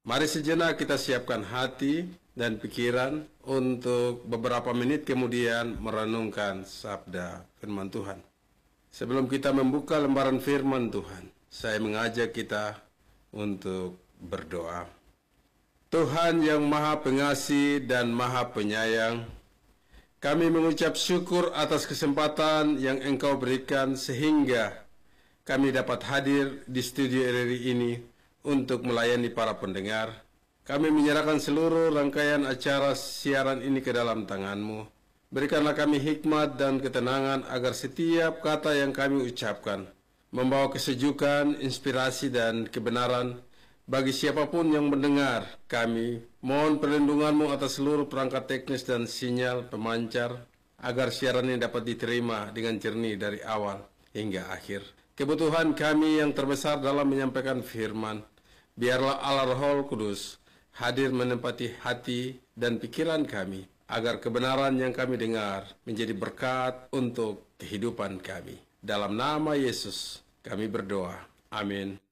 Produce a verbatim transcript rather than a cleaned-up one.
Mari sejenak kita siapkan hati dan pikiran untuk beberapa menit kemudian merenungkan sabda firman Tuhan. Sebelum kita membuka lembaran firman Tuhan, saya mengajak kita untuk berdoa. Tuhan yang Maha Pengasih dan Maha Penyayang, kami mengucap syukur atas kesempatan yang Engkau berikan sehingga kami dapat hadir di studio R R I ini untuk melayani para pendengar. Kami menyerahkan seluruh rangkaian acara siaran ini ke dalam tangan-Mu. Berikanlah kami hikmat dan ketenangan agar setiap kata yang kami ucapkan membawa kesejukan, inspirasi, dan kebenaran bagi siapapun yang mendengar. Kami mohon perlindungan-Mu atas seluruh perangkat teknis dan sinyal pemancar agar siaran ini dapat diterima dengan jernih dari awal hingga akhir. Kebutuhan kami yang terbesar dalam menyampaikan firman, biarlah Allah Roh Kudus hadir menempati hati dan pikiran kami, agar kebenaran yang kami dengar menjadi berkat untuk kehidupan kami. Dalam nama Yesus kami berdoa. Amin.